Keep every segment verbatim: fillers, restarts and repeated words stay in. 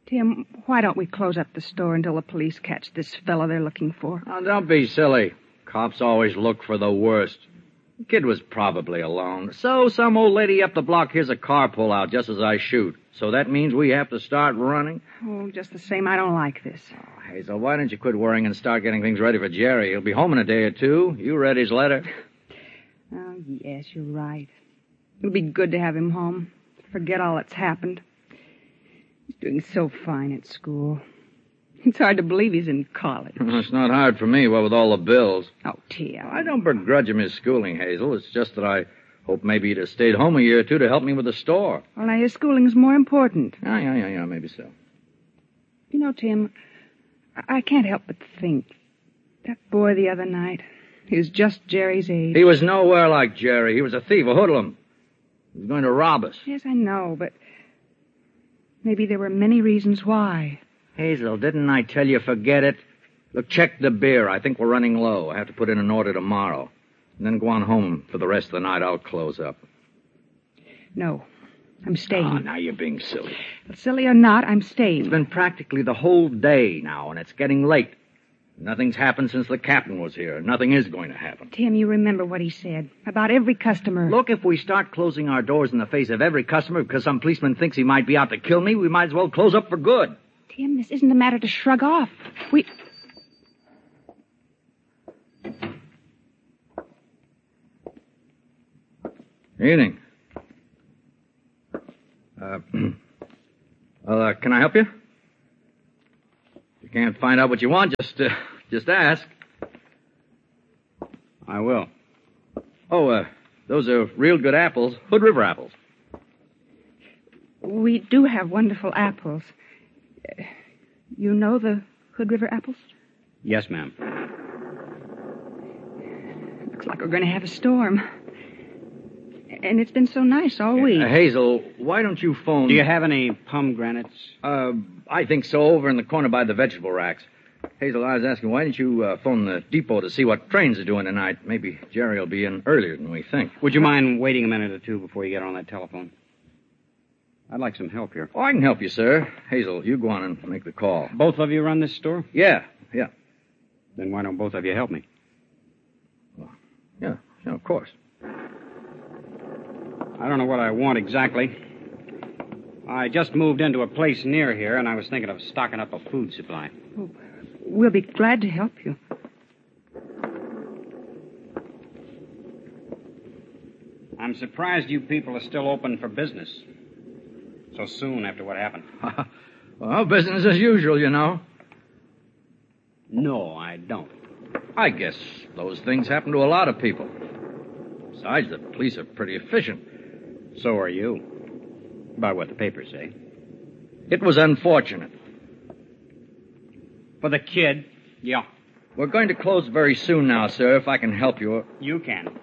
Tim, why don't we close up the store until the police catch this fella they're looking for? Now, don't be silly. Cops always look for the worst. The kid was probably alone. So some old lady up the block hears a car pull out just as I shoot. So that means we have to start running? Oh, just the same, I don't like this. Oh, Hazel, why don't you quit worrying and start getting things ready for Jerry? He'll be home in a day or two. You read his letter? Oh, yes, you're right. It'll be good to have him home. Forget all that's happened. He's doing so fine at school. It's hard to believe he's in college. Well, it's not hard for me, what with all the bills. Oh, Tim. I don't begrudge him his schooling, Hazel. It's just that I hope maybe he'd have stayed home a year or two to help me with the store. Well, now, his schooling's more important. Yeah, yeah, yeah, yeah, maybe so. You know, Tim, I, I can't help but think. That boy the other night, he was just Jerry's age. He was nowhere like Jerry. He was a thief, a hoodlum. He was going to rob us. Yes, I know, but maybe there were many reasons why. Hazel, didn't I tell you forget it? Look, check the beer. I think we're running low. I have to put in an order tomorrow. And then go on home for the rest of the night. I'll close up. No, I'm staying. Oh, now you're being silly. Well, silly or not, I'm staying. It's been practically the whole day now, and it's getting late. Nothing's happened since the captain was here. Nothing is going to happen. Tim, you remember what he said about every customer. Look, if we start closing our doors in the face of every customer because some policeman thinks he might be out to kill me, we might as well close up for good. Tim, this isn't a matter to shrug off. We... Evening. Uh, well, uh, can I help you? If you can't find out what you want, just, uh, just ask. I will. Oh, uh, those are real good apples. Hood River apples. We do have wonderful apples. Uh, you know the Hood River apples? Yes, ma'am. Looks like we're going to have a storm. And it's been so nice all week. Uh, Hazel, why don't you phone... Do you have any pomegranates? Uh, I think so, over in the corner by the vegetable racks. Hazel, I was asking, why didn't you uh, phone the depot to see what trains are doing tonight? Maybe Jerry will be in earlier than we think. Would you mind waiting a minute or two before you get on that telephone? I'd like some help here. Oh, I can help you, sir. Hazel, you go on and make the call. Both of you run this store? Yeah, yeah. Then why don't both of you help me? Well, yeah, yeah, of course. I don't know what I want exactly. I just moved into a place near here, and I was thinking of stocking up a food supply. Oh, we'll be glad to help you. I'm surprised you people are still open for business so soon after what happened. Well, business as usual, you know. No, I don't. I guess those things happen to a lot of people. Besides, the police are pretty efficient. So are you. By what the papers say. It was unfortunate. For the kid? Yeah. We're going to close very soon now, sir, if I can help you. You can.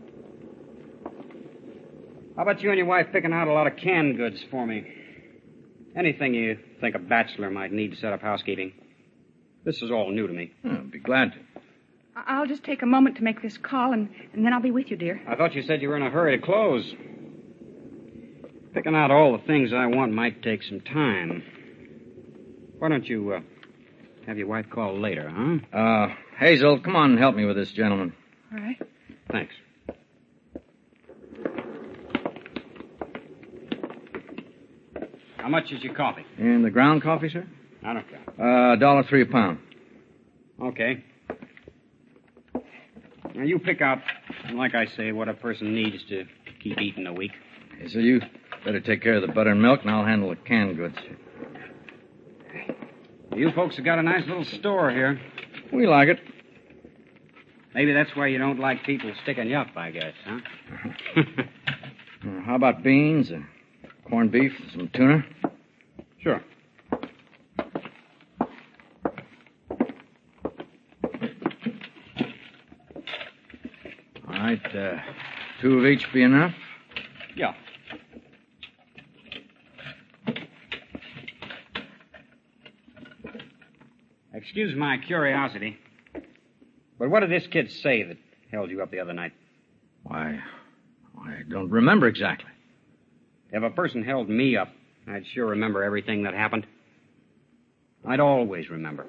How about you and your wife picking out a lot of canned goods for me? Anything you think a bachelor might need to set up housekeeping. This is all new to me. Oh, I'd be glad to. I'll just take a moment to make this call, and, and then I'll be with you, dear. I thought you said you were in a hurry to close. Picking out all the things I want might take some time. Why don't you uh, have your wife call later, huh? Uh, Hazel, come on and help me with this gentleman. All right. Thanks. How much is your coffee? And the ground coffee, sir? I don't care. Uh, a dollar three a pound. Okay. Now, you pick out, like I say, what a person needs to keep eating a week. Okay, so you better take care of the butter and milk, and I'll handle the canned goods. You folks have got a nice little store here. We like it. Maybe that's why you don't like people sticking you up, I guess, huh? Uh, how about beans, uh, corned beef, some tuna? Sure. All right, uh, two of each be enough? Yeah. Excuse my curiosity, but what did this kid say that held you up the other night? Why, I don't remember exactly. If a person held me up, I'd sure remember everything that happened. I'd always remember.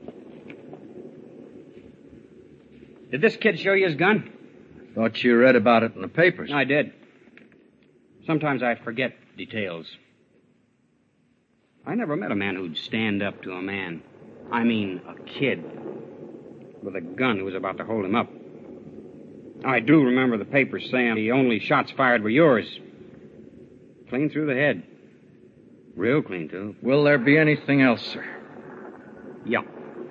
Did this kid show you his gun? Thought you read about it in the papers. I did. Sometimes I forget details. I never met a man who'd stand up to a man. I mean, a kid. With a gun who was about to hold him up. I do remember the papers saying the only shots fired were yours. Clean through the head. Real clean, too. Will there be anything else, sir? Yeah.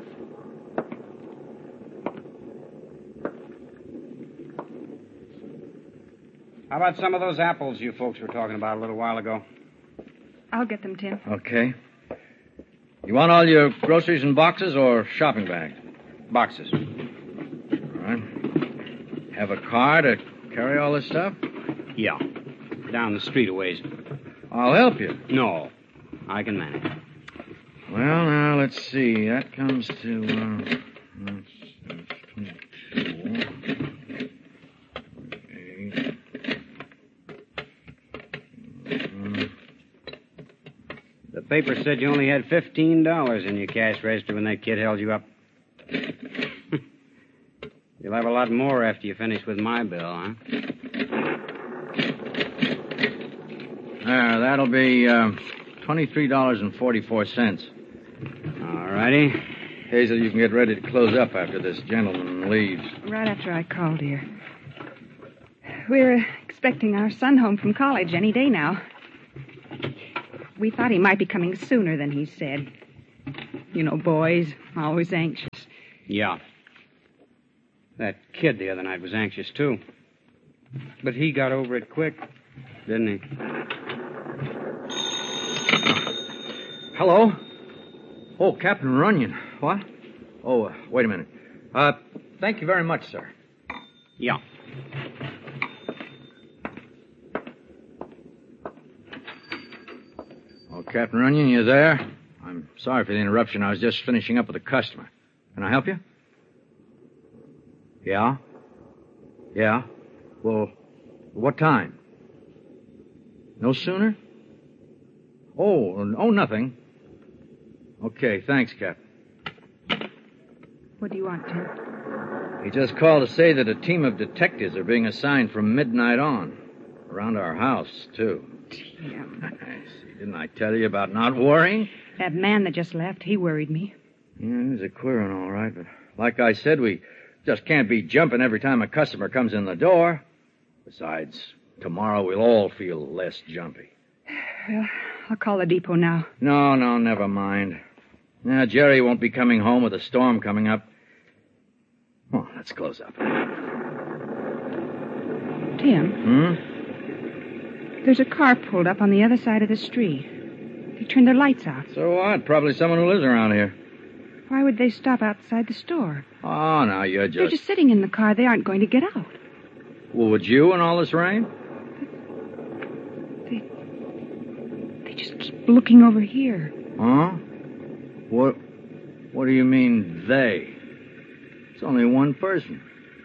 How about some of those apples you folks were talking about a little while ago? I'll get them, Tim. Okay. You want all your groceries in boxes or shopping bags? Boxes. All right. Have a car to carry all this stuff? Yeah. Down the street a ways. I'll help you. No. I can manage. Well, now, let's see. That comes to, uh... That's, that's twenty-four. Eight. The paper said you only had fifteen dollars in your cash register when that kid held you up. You'll have a lot more after you finish with my bill, huh? There, that'll be uh, twenty-three dollars and forty-four cents. All righty. Hazel, you can get ready to close up after this gentleman leaves. Right after I called here. We're expecting our son home from college any day now. We thought he might be coming sooner than he said. You know, boys, always anxious. Yeah. That kid the other night was anxious, too. But he got over it quick, didn't he? Hello? Oh, Captain Runyon. What? Oh, uh, wait a minute. Uh, thank you very much, sir. Yeah. Oh, Captain Runyon, you there? I'm sorry for the interruption. I was just finishing up with a customer. Can I help you? Yeah? Yeah? Well, what time? No sooner? Oh, oh, nothing. Okay, thanks, Captain. What do you want, Tim? He just called to say that a team of detectives are being assigned from midnight on. Around our house, too. Tim. See, didn't I tell you about not worrying? That man that just left, he worried me. Yeah, he was a queer one, all right, but like I said, we just can't be jumping every time a customer comes in the door. Besides, tomorrow we'll all feel less jumpy. Well, I'll call the depot now. No, no, never mind. Now, Jerry won't be coming home with a storm coming up. Oh, let's close up. Tim, Hmm? there's a car pulled up on the other side of the street. They turned their lights out. So what? Probably someone who lives around here. Why would they stop outside the store? Oh, now you're just... They're just sitting in the car. They aren't going to get out. Well, would you in all this rain? They just keep looking over here. Huh? What... What do you mean, they? It's only one person.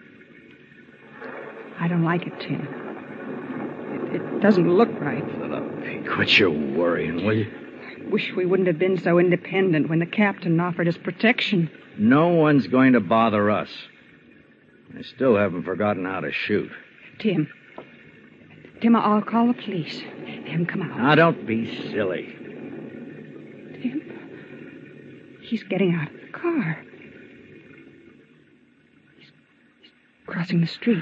I don't like it, Tim. It, it doesn't look right. Quit your worrying, will you? I wish we wouldn't have been so independent when the captain offered us protection. No one's going to bother us. I still haven't forgotten how to shoot. Tim. Tim, I'll call the police. Tim, come out. Now, don't be silly. Tim. He's getting out of the car. He's, he's crossing the street.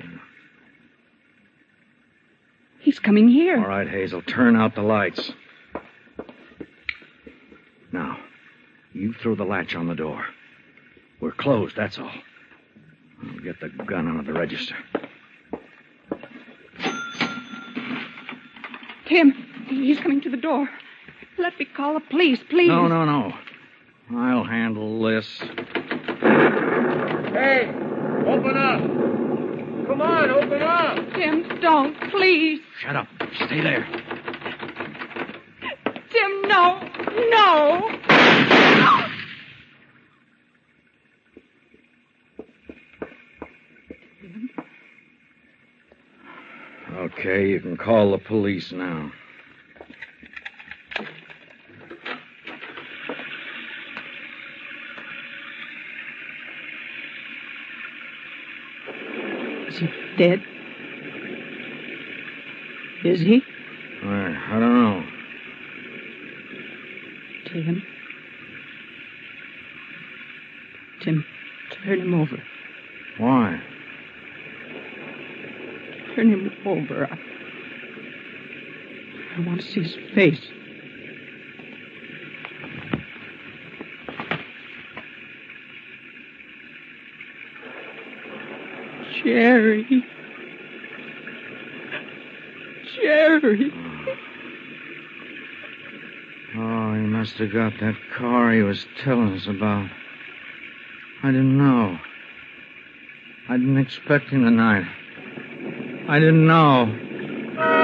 He's coming here. All right, Hazel, turn out the lights. Now, you throw the latch on the door. We're closed, that's all. I'll get the gun out of the register. Tim, he's coming to the door. Let me call the police, please. No, no, no. I'll handle this. Hey, open up. Come on, open up. Tim, don't, please. Shut up. Stay there. Tim, no. No. Okay, you can call the police now. Is he dead? Is he? I, I don't know. Tim. Tim, turn him over. Why? Turn him over. I, I want to see his face. Jerry. Jerry. Oh, he must have got that car he was telling us about. I didn't know. I didn't expect him tonight. I didn't know.